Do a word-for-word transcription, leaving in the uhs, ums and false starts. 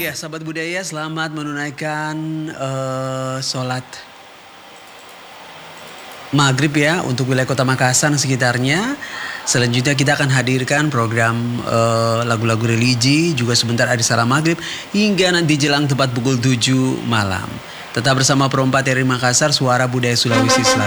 Iya, sahabat budaya, selamat menunaikan eh, sholat maghrib ya untuk wilayah Kota Makassar dan sekitarnya. Selanjutnya kita akan hadirkan program eh, lagu-lagu religi, juga sebentar ada salam maghrib hingga nanti jelang tepat pukul tujuh malam. Tetap bersama Perompat R I Makassar, Suara Budaya Sulawesi Selatan.